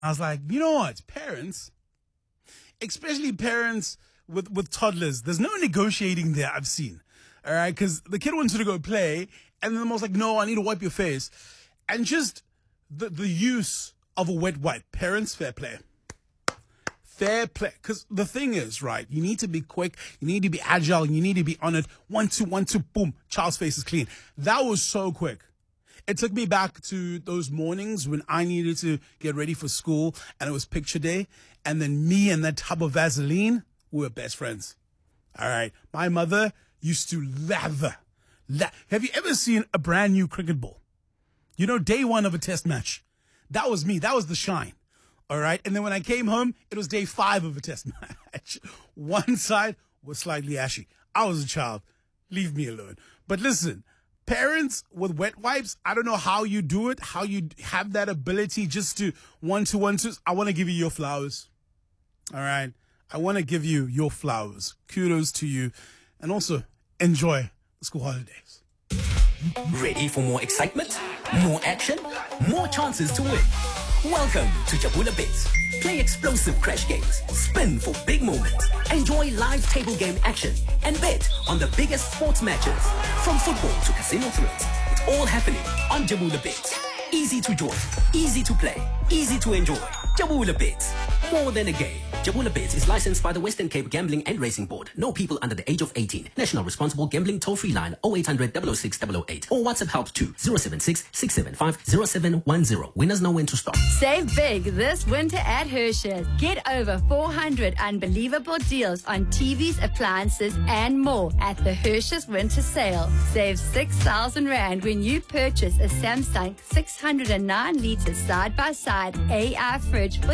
I was like, you know what? Parents, especially parents with toddlers, there's no negotiating there, I've seen. All right? Because the kid wants you to go play, and then the mom's like, no, I need to wipe your face. And just the use of a wet wipe. Parents, fair play. Fair play. Because the thing is, right, you need to be quick, you need to be agile, you need to be on it. 1, 2, 1, 2, boom, child's face is clean. That was so quick. It took me back to those mornings when I needed to get ready for school and it was picture day. And then me and that tub of Vaseline, we were best friends. All right. My mother used to lather. Have you ever seen a brand new cricket ball? You know, day one of a test match. That was me. That was the shine. All right. And then when I came home, it was day 5 of a test match. One side was slightly ashy. I was a child. Leave me alone. But listen, parents with wet wipes, I don't know how you do it, how you have that ability just to 1, 2, 1, 2. I want to give you your flowers. All right. I want to give you your flowers. Kudos to you. And also enjoy the school holidays. Ready for more excitement? More action? More chances to win? Welcome to Jabula Bits. Play explosive crash games, spin for big moments, enjoy live table game action, and bet on the biggest sports matches. From football to casino thrills, it's all happening on Jabula Bits. Easy to join, easy to play, easy to enjoy. Jabula Bits. More than a game. Jabula Bits is licensed by the Western Cape Gambling and Racing Board. No people under the age of 18. National Responsible Gambling Toll-Free Line 0800 006 008 or WhatsApp help to 076 675 0710. Winners know when to stop. Save big this winter at Hershey's. Get over 400 unbelievable deals on TVs, appliances, and more at the Hershey's Winter Sale. Save 6,000 Rand when you purchase a Samsung 609 litre side-by-side AI fridge for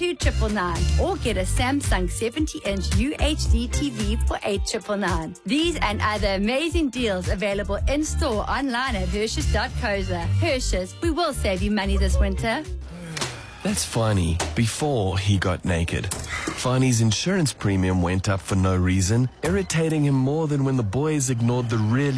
32,999 or get a Samsung 70-inch UHD TV for 8,999. These and other amazing deals available in-store online at Hershey's.co.za. Hershey's, we will save you money this winter. That's Fani before he got naked. Fani's insurance premium went up for no reason, irritating him more than when the boys ignored the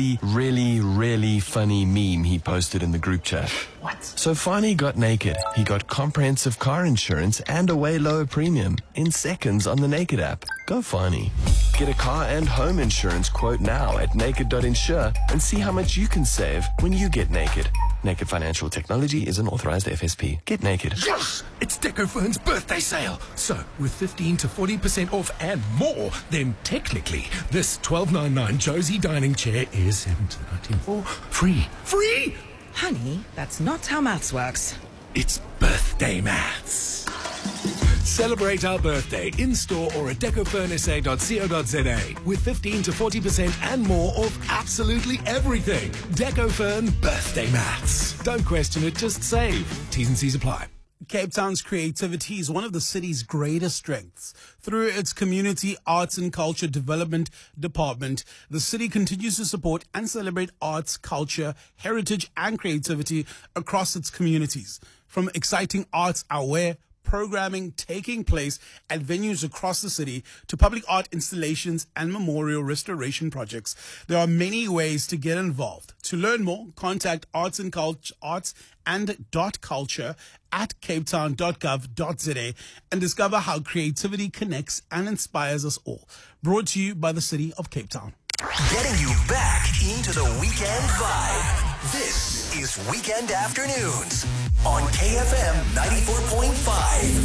really funny meme he posted in the group chat. What? So Fani got naked. He got comprehensive car insurance and a way lower premium in seconds on the Naked app. Go Fani. Get a car and home insurance quote now at naked.insure and see how much you can save when you get naked. Naked Financial Technology is an authorized FSP. Get naked. Yes! It's Decophone's birthday sale. So, with 15 to 40% off and more, then technically, this $12.99 Josie dining chair is $17.94 free. Free! Honey, that's not how maths works. It's birthday maths. Celebrate our birthday in-store or at decofurnsa.co.za with 15 to 40% and more off absolutely everything. Decofern birthday maths. Don't question it, just save. T's and C's apply. Cape Town's creativity is one of the city's greatest strengths. Through its Community Arts and Culture Development Department, the city continues to support and celebrate arts, culture, heritage, and creativity across its communities. From exciting arts aware programming taking place at venues across the city to public art installations and memorial restoration projects, there are many ways to get involved. To learn more, contact arts and culture at capetown.gov.za and discover how creativity connects and inspires us all. Brought to you by the City of Cape Town. Getting you back into the weekend vibe. This is Weekend Afternoons on KFM 94.5.